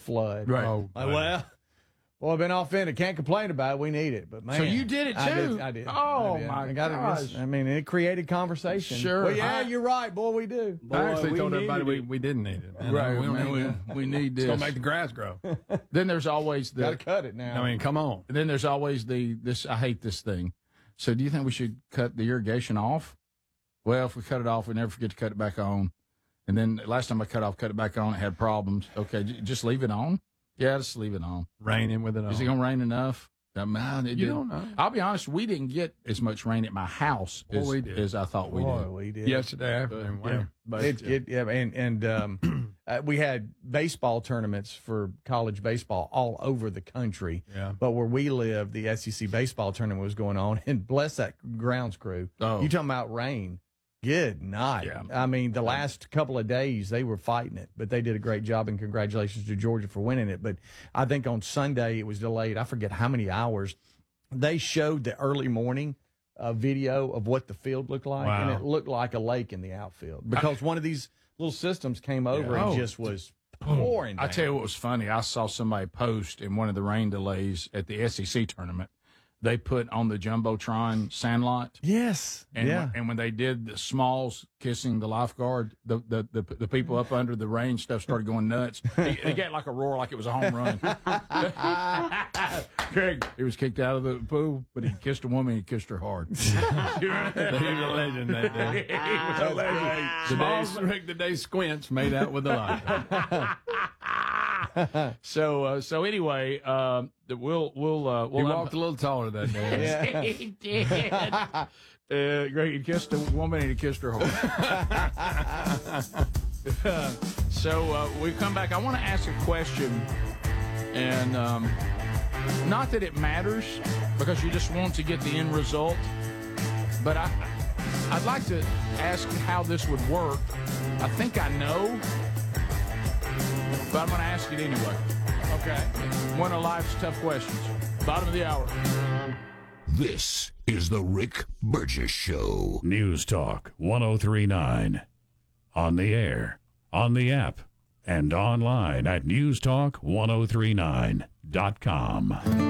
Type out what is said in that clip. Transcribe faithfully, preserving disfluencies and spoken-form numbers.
flood. Right. Oh, like, well, well, I've been offended. Can't complain about it. We need it. But man, so you did it too. I did. I did. Oh I did. my I got gosh! it. I mean, it created conversation. Sure. Well, yeah, I, you're right, boy. We do. Boy, I actually we told everybody we, it. we didn't need it. Man. Right. We, don't man, need we, that. we need this. It's gonna make the grass grow. Then there's always the. Got to cut it now. I mean, come on. And then there's always the this. I hate this thing. So, do you think we should cut the irrigation off? Well, if we cut it off, we never forget to cut it back on. And then last time I cut off, cut it back on, it had problems. Okay, j- just leave it on. Yeah, just leave it on. Raining with it on. Is it gonna rain enough? Uh, man, it You did. don't know. I'll be honest. We didn't get as much rain at my house Well, as, we did. as I thought we Boy, did. we did. Yesterday afternoon. Yeah. Yeah. But It, it, yeah, and and um, uh, we had baseball tournaments for college baseball all over the country. Yeah. But where we live, the S E C baseball tournament was going on, and bless that grounds crew. Oh. You talking about rain? Good night. Yeah. I mean, the last couple of days they were fighting it, but they did a great job, and congratulations to Georgia for winning it. But I think on Sunday it was delayed. I forget how many hours. They showed the early morning uh, video of what the field looked like, Wow. and it looked like a lake in the outfield because one of these little systems came over Yeah. and Oh. just was pouring down. I tell you what was funny. I saw somebody post in one of the rain delays at the S E C tournament. They put on the Jumbotron Sandlot. Yes. And, yeah. when, and when they did the Smalls kissing the lifeguard, the the, the, the people up under the rain stuff started going nuts. They, they got like a roar like it was a home run. Craig, he was kicked out of the pool, but he kissed a woman. He kissed her hard. He was a legend that day. He was a legend. The day, Rick, the day Squints made out with the light. So uh, so anyway, um, we'll we'll uh, we'll He walked a little taller that day. Yeah. he did. Uh, Greg, he kissed a woman and he kissed her hard. Uh, so uh, we come back. I want to ask a question, and um, not that it matters because you just want to get the end result, but I I'd like to ask how this would work. I think I know, but I'm going to ask it anyway. Okay. One of life's tough questions. Bottom of the hour. This is the Rick Burgess Show. News Talk one oh three point nine. On the air, on the app, and online at news talk ten thirty-nine dot com.